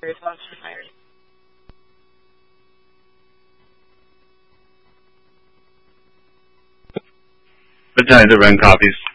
response from hires. Good time to run copies.